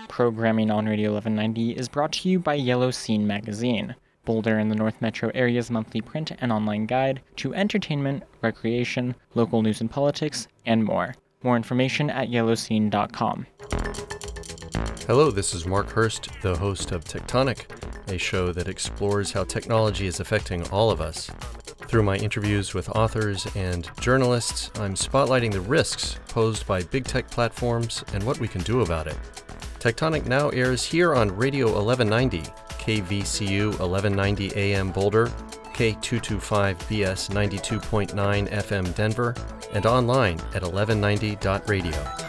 Programming on Radio 1190 is brought to you by Yellow Scene magazine, Boulder and the North Metro area's monthly print and online guide to entertainment, recreation, local news and politics, and more. More information at yellowscene.com. Hello, this is Mark Hurst, the host of Tectonic, a show that explores how technology is affecting all of us. Through my interviews with authors and journalists, I'm spotlighting the risks posed by big tech platforms and what we can do about it. Tectonic now airs here on Radio 1190, KVCU 1190 AM Boulder, K225BS 92.9 FM Denver, and online at 1190.radio.